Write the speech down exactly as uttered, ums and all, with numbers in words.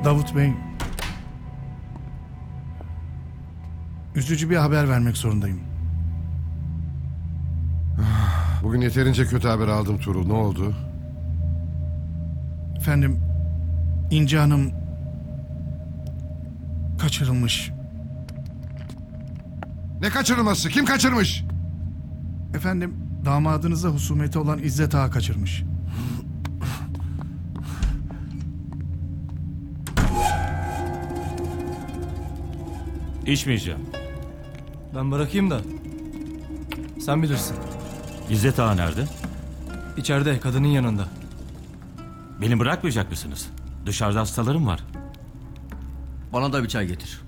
Davut Bey, üzücü bir haber vermek zorundayım. Bugün yeterince kötü haber aldım Tuğrul. Ne oldu? Efendim, İnci Hanım kaçırılmış. Ne kaçırılması? Kim kaçırmış? Efendim, damadınıza husumeti olan İzzet Ağa kaçırmış. İçmeyeceğim. Ben bırakayım da. Sen bilirsin. İzzet Ağa nerede? İçeride, kadının yanında. Beni bırakmayacak mısınız? Dışarıda hastalarım var. Bana da bir çay getir.